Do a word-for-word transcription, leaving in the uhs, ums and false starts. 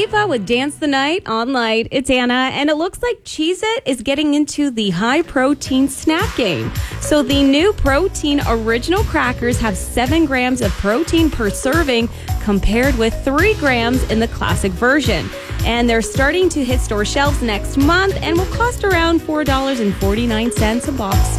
Khalifa with Dance the Night on Light. It's Anna, and it looks like Cheez-It is getting into the high-protein snack game. So the new protein original crackers have seven grams of protein per serving compared with three grams in the classic version. And they're starting to hit store shelves next month and will cost around four dollars and forty-nine cents a box.